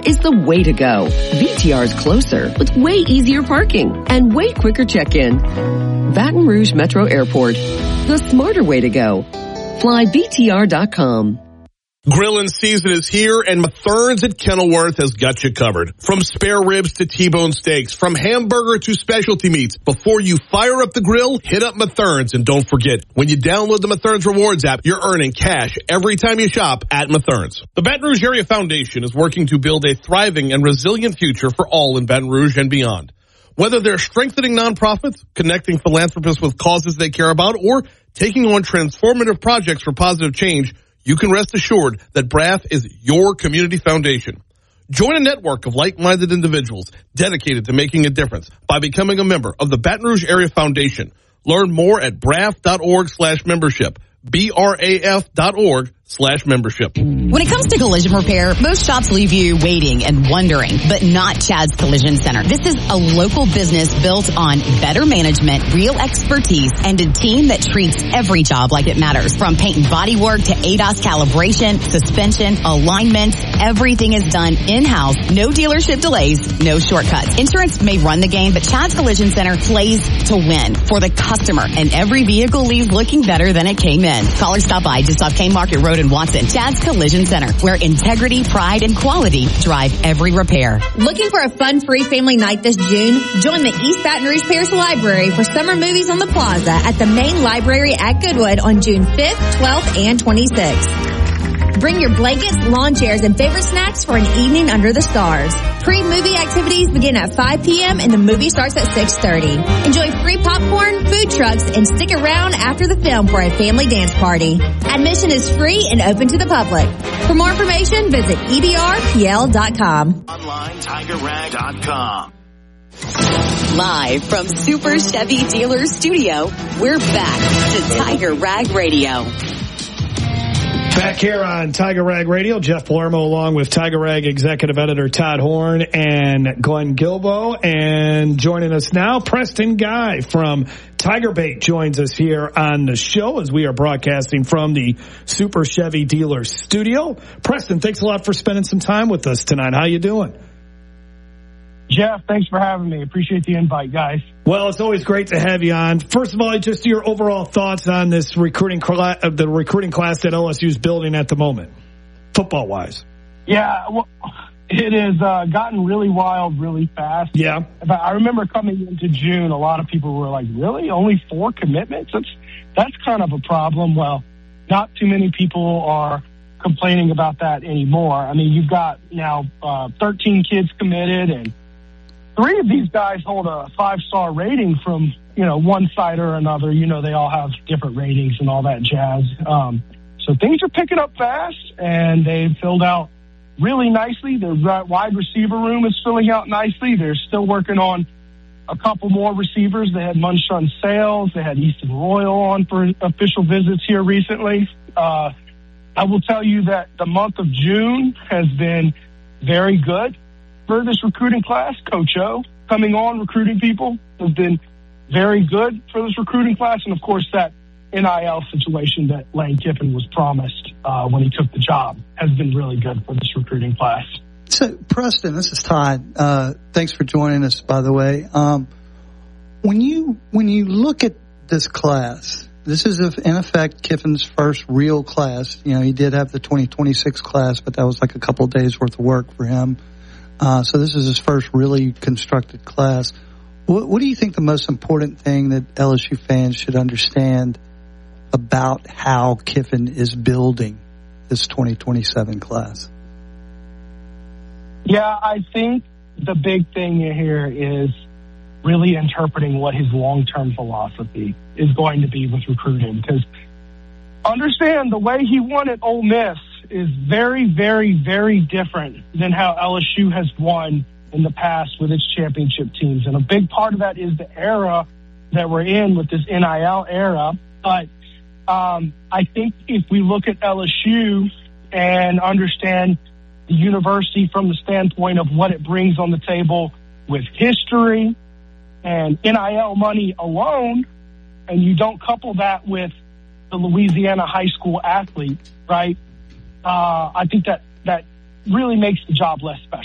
VTR is the way to go. VTR is closer with way easier parking and way quicker check-in. Baton Rouge Metro Airport, the smarter way to go. Fly VTR.com. Grillin' season is here, and Mathern's at Kenilworth has got you covered. From spare ribs to T-bone steaks, from hamburger to specialty meats. Before you fire up the grill, hit up Mathern's, and don't forget, when you download the Mathern's Rewards app, you're earning cash every time you shop at Mathern's. The Baton Rouge Area Foundation is working to build a thriving and resilient future for all in Baton Rouge and beyond. Whether they're strengthening nonprofits, connecting philanthropists with causes they care about, or taking on transformative projects for positive change, you can rest assured that BRAF is your community foundation. Join a network of like-minded individuals dedicated to making a difference by becoming a member of the Baton Rouge Area Foundation. Learn more at braf.org/membership. BRAF.org/membership. When it comes to collision repair, most shops leave you waiting and wondering, but not Chad's Collision Center. This is a local business built on better management, real expertise, and a team that treats every job like it matters. From paint and body work to ADAS calibration, suspension, alignment, everything is done in-house. No dealership delays, no shortcuts. Insurance may run the game, but Chad's Collision Center plays to win for the customer, and every vehicle leaves looking better than it came in. Call or stop by just off K Market Road in Watson. Chad's Collision Center, where integrity, pride, and quality drive every repair. Looking for a fun-free family night this June? Join the East Baton Rouge Parish Library for summer movies on the plaza at the main library at Goodwood on June 5th, 12th, and 26th. Bring your blankets, lawn chairs, and favorite snacks for an evening under the stars. Pre-movie activities begin at 5 p.m. and the movie starts at 6:30. Enjoy free popcorn, food trucks, and stick around after the film for a family dance party. Admission is free and open to the public. For more information, visit edrpl.com. Online, TigerRag.com. Live from Super Chevy Dealer Studio, we're back to Tiger Rag Radio. Back here on Tiger Rag Radio, Jeff Palermo along with Tiger Rag Executive Editor Todd Horn and Glenn Guilbeau. And joining us now, Preston Guy from Tiger Bait joins us here on the show as we are broadcasting from the Super Chevy Dealer Studio. Preston, thanks a lot for spending some time with us tonight. How you doing? Jeff, thanks for having me. Appreciate the invite, guys. Well, it's always great to have you on. First of all, just your overall thoughts on this recruiting class that LSU is building at the moment, football-wise. Yeah, well, it has gotten really wild really fast. Yeah. I remember coming into June, a lot of people were like, really? Only 4 commitments? That's kind of a problem. Well, not too many people are complaining about that anymore. I mean, you've got now 13 kids committed, and 3 of these guys hold a 5-star rating from, one side or another. They all have different ratings and all that jazz. So things are picking up fast, and they've filled out really nicely. Their wide receiver room is filling out nicely. They're still working on a couple more receivers. They had Munshun Sales. They had Easton Royal on for official visits here recently. I will tell you that the month of June has been very good for this recruiting class. Coach O coming on, recruiting people, has been very good for this recruiting class. And, of course, that NIL situation that Lane Kiffin was promised when he took the job has been really good for this recruiting class. So, Preston, this is Todd. Thanks for joining us, by the way. When you look at this class, this is, in effect, Kiffin's first real class. He did have the 2026 class, but that was like a couple of days' worth of work for him. So this is his first really constructed class. What do you think the most important thing that LSU fans should understand about how Kiffin is building this 2027 class? Yeah, I think the big thing here is really interpreting what his long-term philosophy is going to be with recruiting. Because understand, the way he won at Ole Miss is very, very, very different than how LSU has won in the past with its championship teams. And a big part of that is the era that we're in with this NIL era. But I think if we look at LSU and understand the university from the standpoint of what it brings on the table with history and NIL money alone, and you don't couple that with the Louisiana high school athlete, right? I think that really makes the job less special.